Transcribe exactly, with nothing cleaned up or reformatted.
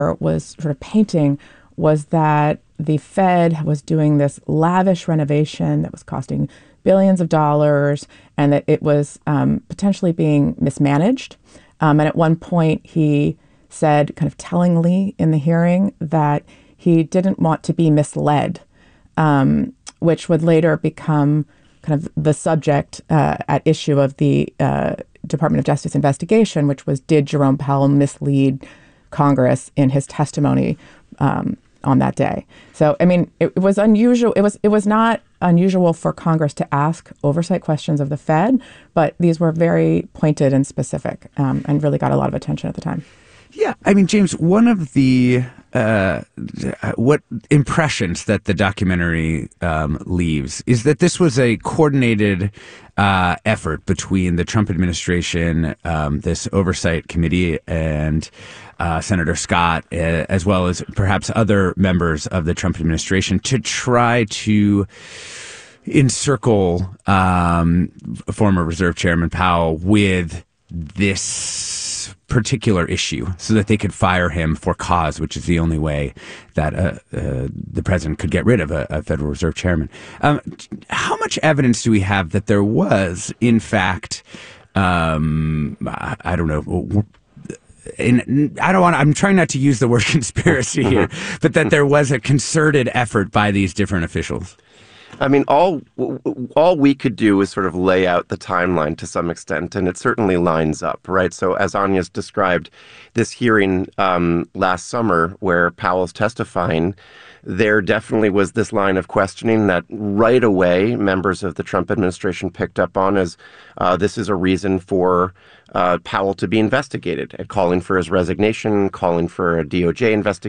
was sort of painting was that the Fed was doing this lavish renovation that was costing billions of dollars, and that it was um, potentially being mismanaged. Um, and at one point, he said, kind of tellingly in the hearing, that he didn't want to be misled, um, which would later become kind of the subject uh, at issue of the uh, Department of Justice investigation, which was, did Jerome Powell mislead Congress in his testimony um, on that day? So, I mean, it, it was unusual. It was it was not unusual for Congress to ask oversight questions of the Fed, but these were very pointed and specific, um, and really got a lot of attention at the time. Yeah, I mean, James, one of the uh, what impressions that the documentary um, leaves is that this was a coordinated uh, effort between the Trump administration, um, this oversight committee, and uh, Senator Scott, uh, as well as perhaps other members of the Trump administration, to try to encircle um, former Reserve Chairman Powell with this particular issue so that they could fire him for cause, which is the only way that uh, uh, the president could get rid of a, a Federal Reserve chairman. Um, how much evidence do we have that there was, in fact, um, I, I don't know, in, I don't want. I'm trying not to use the word conspiracy here, but that there was a concerted effort by these different officials? I mean, all all we could do is sort of lay out the timeline to some extent, and it certainly lines up, right? So as Anya's described, this hearing um, last summer where Powell's testifying, there definitely was this line of questioning that right away members of the Trump administration picked up on as uh, this is a reason for uh, Powell to be investigated, and calling for his resignation, calling for a D O J investigation.